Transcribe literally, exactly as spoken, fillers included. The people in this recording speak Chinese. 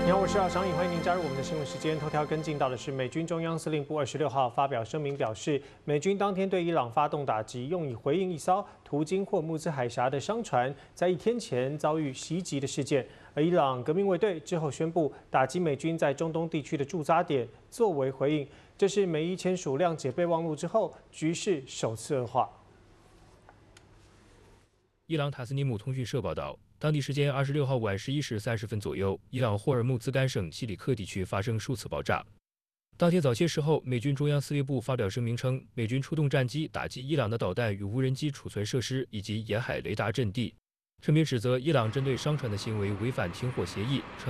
你好，我是姚翔颖，欢迎您加入我们的新闻时间。头条跟进到的是，美军中央司令部二十六号发表声明表示，美军当天对伊朗发动打击，用以回应一艘途经霍木兹海峡的商船在一天前遭遇袭击的事件。而伊朗革命卫队之后宣布打击美军在中东地区的驻扎点，作为回应。这是美伊签署谅解备忘录之后，局势首次恶化。 伊朗塔斯尼姆通讯社报道，当地时间二十六号晚十一时三十分左右，伊朗霍尔木兹干省西里克地区发生数次爆炸。当天早些时候，美军中央司令部发表声明称，美军出动战机打击伊朗的导弹与无人机储存设施以及沿海雷达阵地。声明指责伊朗针对商船的行为违反停火协议，